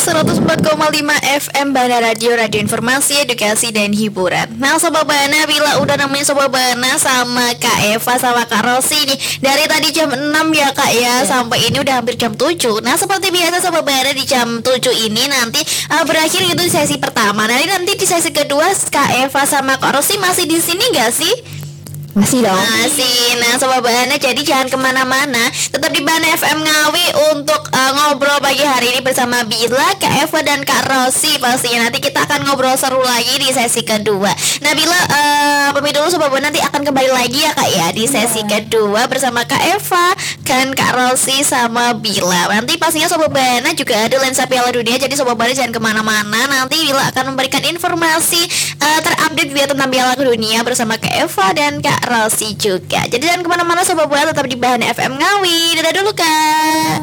104,5 FM Bana Radio, radio informasi, edukasi, dan hiburan. Nah Sobat Bana, bila udah nemenin Sobat Bana sama Kak Eva sama Kak Rosi nih dari tadi jam 6 ya Kak ya, sampai ini udah hampir jam 7. Nah seperti biasa Sobat Bana, di jam 7 ini nanti berakhir gitu di sesi pertama. Nanti di sesi kedua Kak Eva sama Kak Rosi masih di sini gak sih? Masih dong. Masih. Nah Sobat Bana, jadi jangan kemana-mana, tetap di Bana FM Ngawi untuk ngobrol pagi hari ini bersama Bila, Kak Eva, dan Kak Rosi. Pastinya nanti kita akan ngobrol seru lagi di sesi kedua. Nah Bila, pamit dulu Sobat Bana, nanti akan kembali lagi ya Kak ya di sesi kedua bersama Kak Eva dan Kak Rosi sama Bila. Nanti pastinya Sobat Bana juga ada lensa Piala Dunia, jadi Sobat Bana jangan kemana-mana. Nanti Bila akan memberikan informasi terupdate dia tentang Piala Dunia bersama Kak Eva dan Kak Rosi juga. Jadi jangan kemana-mana Sobat Bola, tetap di Bahan FM Ngawi. Dadah dulu Kak.